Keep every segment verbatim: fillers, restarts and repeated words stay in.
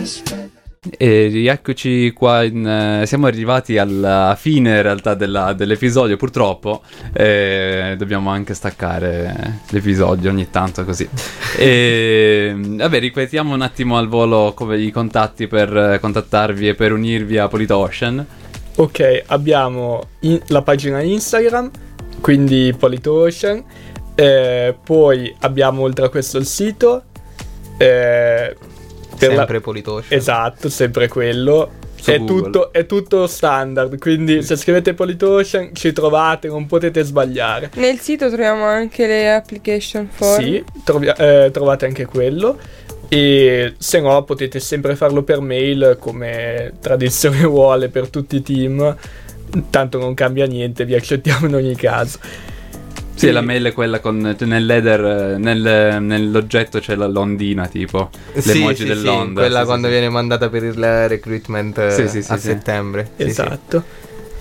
E rieccoci qua in, eh, siamo arrivati alla fine in realtà della, dell'episodio, purtroppo eh, dobbiamo anche staccare l'episodio ogni tanto così. E vabbè, ripetiamo un attimo al volo come i contatti per contattarvi e per unirvi a Politocean. Ok, abbiamo in, la pagina Instagram, quindi Politocean, eh, poi abbiamo oltre a questo il sito, eh, per sempre la... Politocean. Esatto, sempre quello. È tutto, è tutto standard, quindi se scrivete Politocean ci trovate, non potete sbagliare. Nel sito troviamo anche le application form. Sì, trovi- eh, trovate anche quello. E se no potete sempre farlo per mail, come tradizione vuole per tutti i team. Tanto non cambia niente, vi accettiamo in ogni caso. Sì, la mail è quella con nell'header, nel, nell'oggetto c'è la l'ondina, tipo l'emoji sì, dell'onda. Sì, quella sì, quando sì, viene mandata per il recruitment sì, sì, sì, a sì. settembre. Sì, esatto. sì.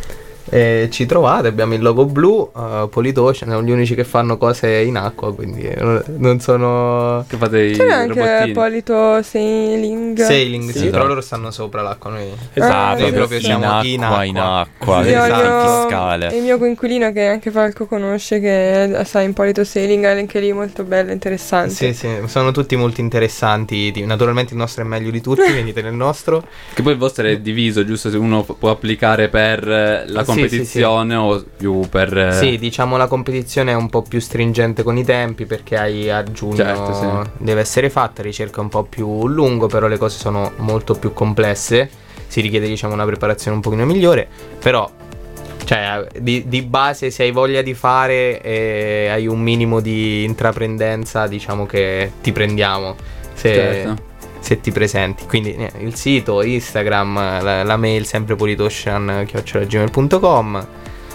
E ci trovate, abbiamo il logo blu, uh, Politocean, sono gli unici che fanno cose in acqua, quindi non sono... Che fate i C'è anche robottini. Polito Sailing. Sailing, sì, Sì. però loro stanno sopra l'acqua, noi Esatto. noi Ah, proprio sì. siamo in in acqua, acqua. in acqua, Io le ho il santi mio- scale. il mio coinquilino, che anche Falco conosce, che sa in Polito Sailing, anche lì molto bello, interessante. Sì, sì, sono tutti molto interessanti. Naturalmente il nostro è meglio di tutti, venite nel nostro. Che poi il vostro è diviso, giusto? Se uno può applicare per eh, la Sì, competizione o più per... eh, Sì, diciamo la competizione è un po' più stringente con i tempi, perché hai a giugno Certo, sì. deve essere fatta, ricerca un po' più lungo, però le cose sono molto più complesse, si richiede diciamo una preparazione un pochino migliore, però cioè di, di base se hai voglia di fare e hai un minimo di intraprendenza, diciamo che ti prendiamo se, Certo. se ti presenti. Quindi eh, il sito, Instagram, la, la mail sempre politocean chiocciola gmail punto com.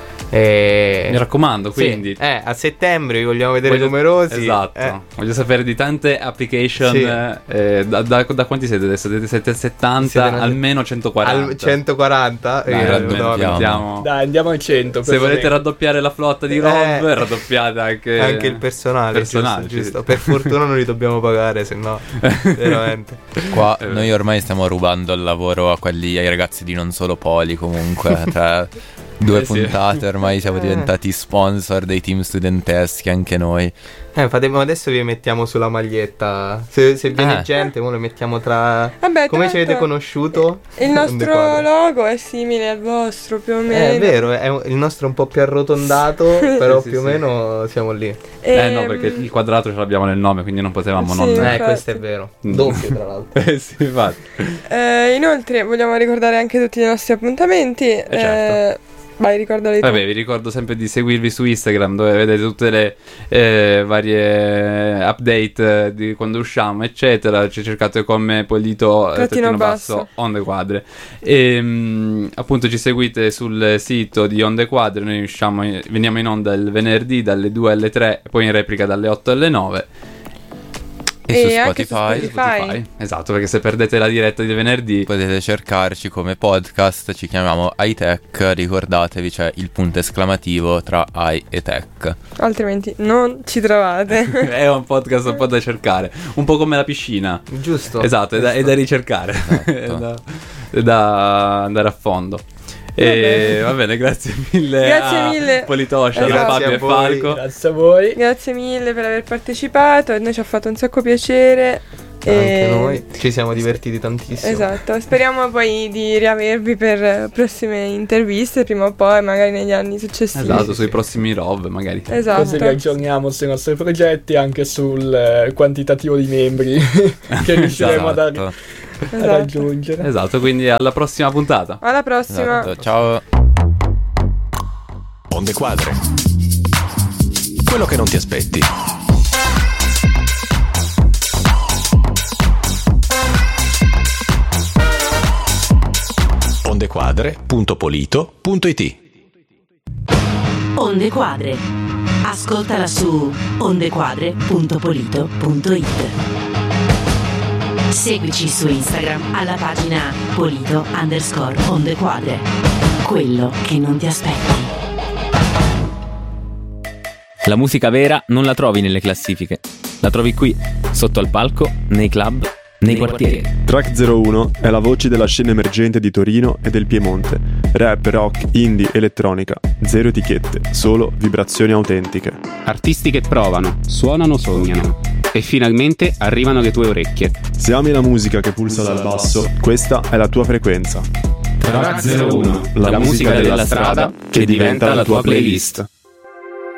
E... Mi raccomando, Sì, quindi... eh, a settembre vi vogliamo vedere Voglio- numerosi. Esatto, eh. voglio sapere di tante application. Sì. eh, da, da, da quanti siete adesso? Siete settanta, Siete una- almeno centoquaranta. Al centoquaranta. Dai, eh, almeno no, mettiamo- Dai, andiamo al cento. Se volete raddoppiare la flotta di Rob, Eh. raddoppiate anche, anche il personale, personale, giusto, sì. giusto. Per fortuna non li dobbiamo pagare, se no veramente. Qua Eh, noi ormai stiamo rubando il lavoro a quelli, ai ragazzi di Non Solo Poli comunque. Tra due Eh sì. puntate ormai siamo Eh. diventati sponsor dei team studenteschi anche noi. Eh, fate, ma adesso vi mettiamo sulla maglietta. Se, se viene Eh. gente, mo lo mettiamo tra. Vabbè, Come tanto ci avete conosciuto? il Non nostro dequadro. logo è simile al vostro, più o meno. Eh, è vero, è un- il nostro è un po' più arrotondato, però Sì, sì, più o sì. meno siamo lì. Eh no, Ehm, perché il quadrato ce l'abbiamo nel nome, quindi non potevamo Sì. non... Eh, infatti. questo è vero. Doppio, tra l'altro. Eh sì, infatti. eh, inoltre vogliamo ricordare anche tutti i nostri appuntamenti. Eh, certo. Vai, ricordali tu. Vabbè, vi ricordo sempre di seguirvi su Instagram, dove vedete tutte le eh, varie update eh, di quando usciamo, eccetera. Ci cercate come Polito eh, Trattino trattino basso basso. On The Quadre. E mh, appunto ci seguite sul sito di On The Quadre. Noi usciamo in- veniamo in onda il venerdì dalle due alle tre, poi in replica dalle otto alle nove. E, E su anche su Spotify, Spotify. Spotify. Esatto, perché se perdete la diretta di venerdì potete cercarci come podcast, ci chiamiamo iTech, ricordatevi c'è il punto esclamativo tra i e tech. Altrimenti non ci trovate. è un podcast un po' da cercare, un po' come la piscina. Giusto. Esatto, è da, è da ricercare, Esatto. è, da, è da andare a fondo. E va bene, grazie mille Grazie a mille. Politocean, Esatto. a Fabio Grazie e a voi. Falco. Grazie a voi. Grazie mille per aver partecipato, a noi ci ha fatto un sacco piacere. Anche e- noi ci siamo divertiti tantissimo. Esatto, speriamo poi di riavervi per prossime interviste prima o poi, magari negli anni successivi. Esatto, sui prossimi Rov magari. Esatto. Così vi aggiorniamo sui nostri progetti, anche sul eh, quantitativo di membri che riusciremo ad, Esatto. a Esatto. raggiungere. Esatto, quindi alla prossima puntata. Alla prossima. Esatto. Ciao. On The Quadre. Quello che non ti aspetti. ondequadre punto polito punto it. Onde Quadre. Ascoltala su ondequadre punto polito punto it. Seguici su Instagram alla pagina polito underscore ondequadre. Quello che non ti aspetti. La musica vera non la trovi nelle classifiche, la trovi qui, sotto al palco, nei club nei quartieri. Track zero uno è la voce della scena emergente di Torino e del Piemonte. Rap, rock, indie, elettronica. Zero etichette, solo vibrazioni autentiche. Artisti che provano, suonano, sognano e finalmente arrivano alle tue orecchie. Se ami la musica che pulsa dal basso, questa è la tua frequenza. Track zero uno, la, la musica della strada che diventa la tua playlist.